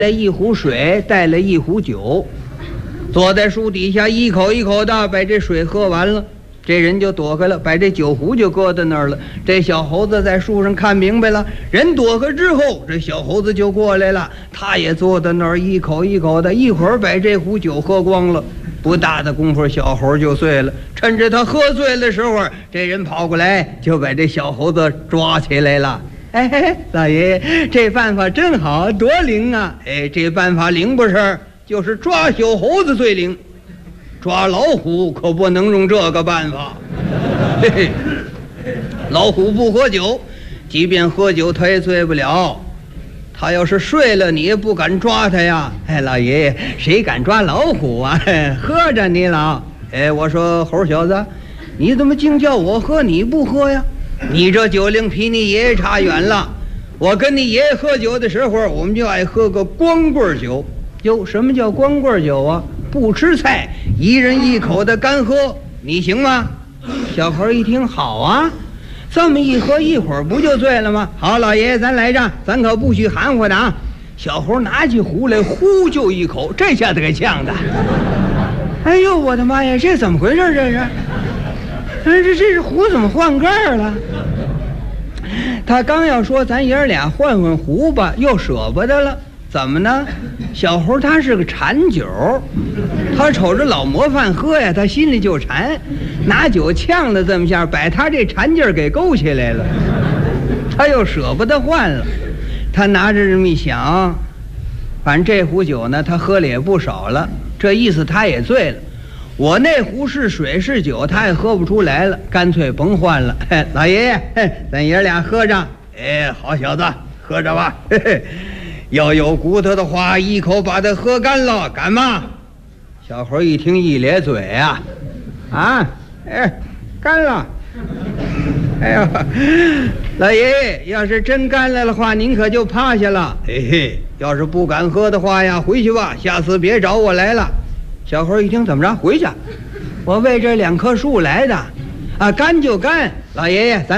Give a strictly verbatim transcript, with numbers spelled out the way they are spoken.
带一壶水，带了一壶酒，坐在树底下，一口一口的把这水喝完了。这人就躲开了，把这酒壶就搁在那儿了。这小猴子在树上看明白了，人躲开之后，这小猴子就过来了，他也坐在那儿，一口一口的，一会儿把这壶酒喝光了。不大的功夫，小猴就醉了。趁着他喝醉的时候，这人跑过来就把这小猴子抓起来了。哎嘿嘿，老爷爷，这办法真好，多灵啊！哎，这办法灵不是？就是抓小猴子最灵，抓老虎可不能用这个办法。嘿嘿，老虎不喝酒，即便喝酒他也醉不了。他要是睡了，你也不敢抓他呀。哎，老爷爷，谁敢抓老虎啊？喝着你老。哎，我说猴小子，你怎么净叫我喝，你不喝呀？你这酒龄比你爷爷差远了。我跟你爷爷喝酒的时候，我们就爱喝个光棍酒。哟，什么叫光棍酒啊？不吃菜，一人一口的干喝，你行吗？小猴一听，好啊，这么一喝一会儿不就醉了吗？好，老爷爷咱来着，咱可不许含糊的啊。小猴拿起壶来，呼就一口，这下子给呛的。哎呦我的妈呀，这怎么回事？这是这这这壶怎么换盖了？他刚要说咱爷儿俩换换壶吧，又舍不得了。怎么呢？小猴他是个馋酒，他瞅着老模范喝呀，他心里就馋，拿酒呛了这么下，把他这馋劲儿给勾起来了。他又舍不得换了，他拿着这么一想，反正这壶酒呢，他喝了也不少了，这意思他也醉了。我那壶是水是酒，他也喝不出来了，干脆甭换了。嘿，老爷爷，嘿，咱爷俩喝着。哎，好小子，喝着吧。嘿嘿，要有骨头的话，一口把它喝干了，敢吗？小猴一听，一咧嘴啊，啊，哎，干了。哎呦，老爷爷，要是真干了的话，您可就趴下了。嘿嘿，要是不敢喝的话呀，回去吧，下次别找我来了。小猴一听，怎么着？回去？我为这两棵树来的，啊，干就干，老爷爷，咱。